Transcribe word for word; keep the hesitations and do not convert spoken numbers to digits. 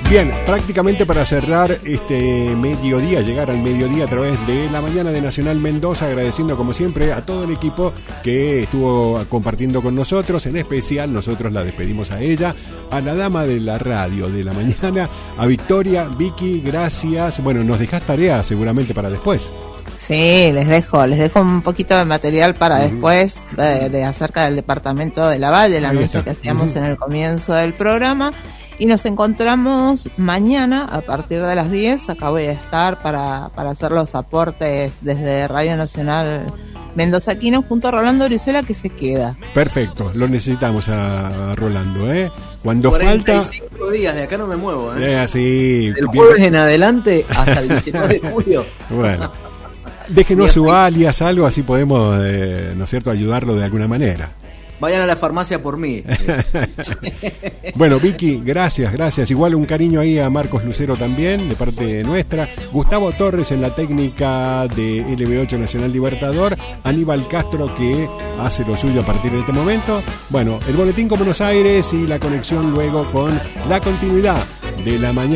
Bien, prácticamente para cerrar este mediodía, llegar al mediodía a través de la mañana de Nacional Mendoza, agradeciendo como siempre a todo el equipo que estuvo compartiendo con nosotros, en especial nosotros la despedimos a ella, a la dama de la radio de la mañana, a Victoria. Vicky, gracias. Bueno, nos dejás tarea seguramente para después. Sí, les dejo, les dejo un poquito de material para uh-huh. después de, de acerca del departamento de Lavalle, el anuncio que hacíamos uh-huh. en el comienzo del programa. Y nos encontramos mañana a partir de las diez. Acá voy a estar para, para hacer los aportes desde Radio Nacional Mendozaquino junto a Rolando Brizuela, que se queda. Perfecto, lo necesitamos a, a Rolando, ¿eh? Cuando cuarenta y falta... cinco días, de acá no me muevo, ¿eh? eh así, Del jueves en adelante hasta el veintinueve de julio. Bueno, déjenos su alias, algo, así podemos, eh, ¿no es cierto?, ayudarlo de alguna manera. Vayan a la farmacia por mí. Bueno, Vicky, gracias, gracias. Igual un cariño ahí a Marcos Lucero también, de parte nuestra. Gustavo Torres en la técnica de L B ocho Nacional Libertador. Aníbal Castro, que hace lo suyo a partir de este momento. Bueno, el boletín con Buenos Aires y la conexión luego con la continuidad de la mañana.